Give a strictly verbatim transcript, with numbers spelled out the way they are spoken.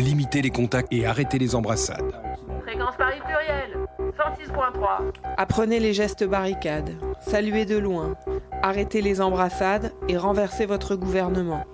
limitez les contacts et arrêtez les embrassades. Fréquence Paris pluriel, cent six virgule trois. Apprenez les gestes barricades, saluez de loin, arrêtez les embrassades et renversez votre gouvernement.